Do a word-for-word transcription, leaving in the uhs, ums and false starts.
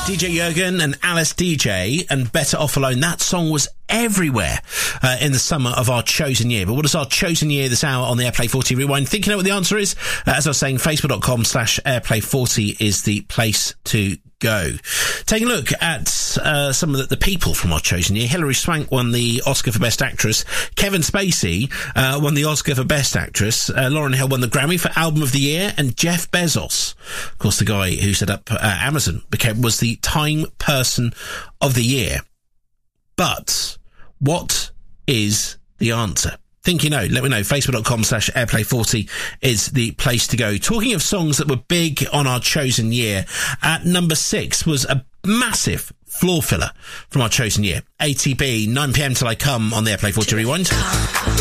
D J Jürgen and Alice D J and Better Off Alone. That song was everywhere uh, in the summer of our chosen year. But what is our chosen year this hour on the Airplay forty Rewind? Think you know what the answer is? Uh, as I was saying, facebook.com slash Airplay forty is the place to go. Taking a look at uh, some of the, the people from our chosen year. Hilary Swank won the Oscar for Best Actress. Kevin Spacey uh, won the Oscar for Best Actress. Uh, Lauryn Hill won the Grammy for Album of the Year. And Jeff Bezos, of course, the guy who set up uh, Amazon, became was the Time Person of the Year. But what is the answer? Think you know, let me know. Facebook.com slash Airplay forty is the place to go. Talking of songs that were big on our chosen year, at number six was a massive floor filler from our chosen year. A T B, nine p.m. Till I Come on the Airplay forty Rewind.